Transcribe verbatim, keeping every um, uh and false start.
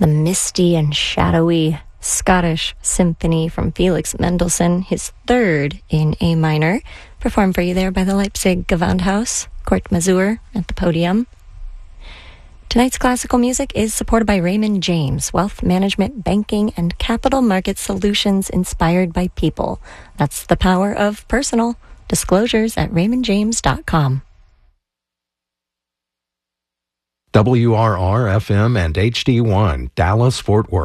the misty and shadowy Scottish Symphony from Felix Mendelssohn, his third in A minor, performed for you there by the Leipzig Gewandhaus, Kurt Masur at the podium. Tonight's classical music is supported by Raymond James, wealth management, banking, and capital market solutions inspired by people. That's the power of personal. Disclosures at raymond james dot com. W R R F M and H D one, Dallas, Fort Worth.